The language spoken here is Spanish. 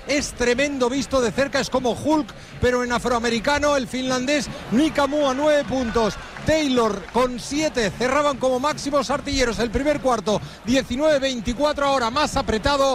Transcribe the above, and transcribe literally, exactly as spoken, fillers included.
es tremendo visto de cerca, es como Hulk, pero en afroamericano. El finlandés Mika Mu a nueve puntos, Taylor con siete, cerraban como máximos artilleros el primer cuarto, diecinueve veinticuatro, ahora más apretado.